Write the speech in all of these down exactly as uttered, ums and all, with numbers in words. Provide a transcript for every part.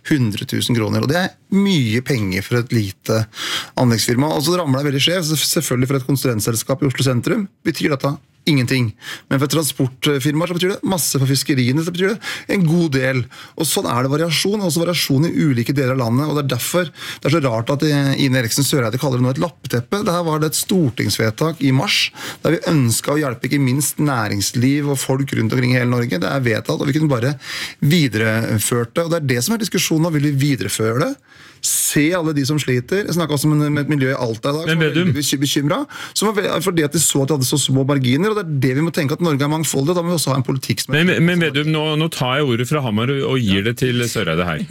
hundre tusen kroner, og det er mye penger for et lite anleggsfirma, og så rammer det veldig skjev, selvfølgelig for et konsulentselskap i Oslo sentrum, betyr dette ingenting. Men for transportfirmaer så betyr det masse, for fiskeriene så betyr det en god del. Og sånn er det variasjon, også variasjon i ulike deler av landet, og det er derfor det er så rart at Ine Eriksen Søreide kaller det nå et lappeteppe. Dette var det et stortingsvedtak i mars, der vi ønsket å hjelpe ikke minst næringsliv og folk rundt omkring i hele Norge. Det er vedtatt, og vi kunne bare videreføre det, og det er det som er diskusjonen, og vil vi videreføre det? Se alle de som sliter. Jeg snakket også med et miljø i Alta i dag, som var veldig bekymret, som var fordi at de så at de hadde så små marginer, og det er det vi må tenke, at Norge er mangfoldig, og da må vi også ha en politikk som er... Men, men Vedum, nå, nå tar jeg ordet fra Hamar og gir det til Søreide her.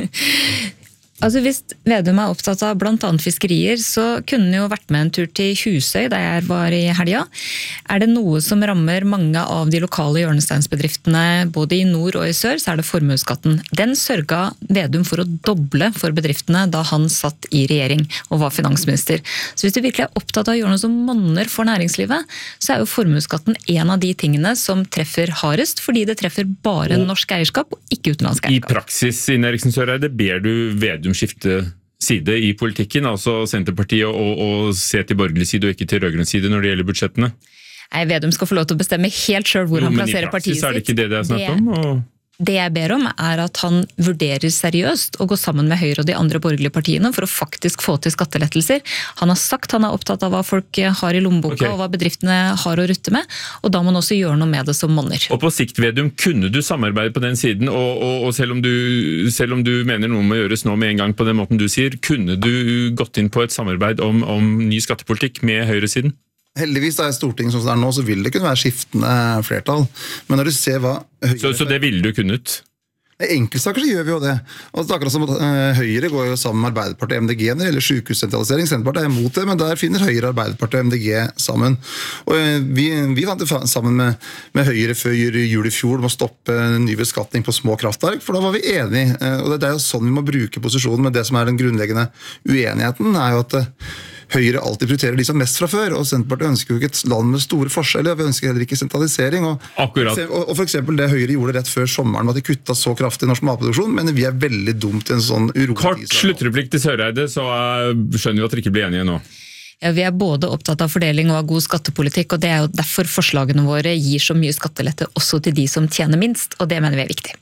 Altså Hvis Vedum er opptatt av blant annet fiskerier, så kunne han jo vært med en tur til Husøy, der jeg var i helga. Er det noe som rammer mange av de lokale hjørnesteinsbedriftene, både i nord og i sør, så er det formuesskatten. Den sørga Vedum for å doble for bedriftene da han satt i regjering og var finansminister. Så hvis du virkelig er opptatt av å gjøre noe som monner for næringslivet, så er jo formuesskatten en av de tingene som treffer hardest, fordi det treffer bare norsk eierskap og ikke utenlandsk eierskap. I praksis, Ine Eriksen Søreide, ber du Vedum skifte side i politikken, altså Senterpartiet, og, og se til borgerlig side og ikke til rødgrønn side når det gjelder budsjettene? Nei, Vedum skal få lov til å bestemme helt selv hvor jo, han plasserer partiet sitt. Men i praksis er det ikke det det er snakket om? Og... Det jeg ber om er at han vurderer seriøst å gå sammen med Høyre og de andre borgerlige partiene for å faktisk få til skattelettelser. Han har sagt han er opptatt av hva folk har i lommeboka okay. og hva bedriftene har å rutte med, og da må man også gjøre noe med det som monner. Og på sikt, Vedum, kunne du samarbeide på den siden, og, og, og selv, om du, selv om du mener noe må gjøres nå med en gang på den måten du sier, kunne du gått inn på et samarbeid om, om ny skattepolitikk med Høyresiden? Heldigvis er Stortinget sånn som det er nå, så vil det kunne være skiftende flertall. Men når du ser hva... Høyre... Så, så det ville du kunnet? I enkeltsaker så gjør vi jo det. Og det er akkurat som at uh, Høyre går jo sammen med Arbeiderpartiet og M D G når det gjelder sykehussentralisering. Senterpartiet er imot det, men der finner Høyre, Arbeiderpartiet og M D G sammen. Og uh, vi, vi fant det sammen med, med Høyre før jul i fjor om å stoppe ny beskatning på små kraftverk, for da var vi enige. Uh, og det er jo sånn vi må bruke posisjonen, men det som er den grunnleggende uenigheten er jo at uh, Høyre alltid prioriterer de som mest fra før, og Senterpartiet ønsker jo ikke et land med store forskjeller, vi ønsker heller ikke sentralisering. Og, Akkurat. Og, og for eksempel det Høyre gjorde rett før sommeren, at de kuttet så kraftig i norsk matproduksjon, men vi er veldig dumt i en sånn uro. Kort sluttreplikk til Søreide, så skjønner vi at dere ikke blir enige nå. Ja, vi er både opptatt av fordeling og av god skattepolitikk, og det er jo derfor forslagene våre gir så mye skattelette også til de som tjener minst, og det mener vi er viktig.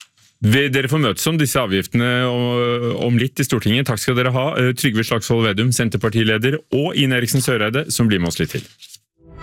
Dere får møtes om disse avgiftene om litt i Stortinget. Takk skal dere ha, Trygve Slagsvold Vedum, Senterpartileder, og Ine Eriksen Søreide, som blir med oss litt til.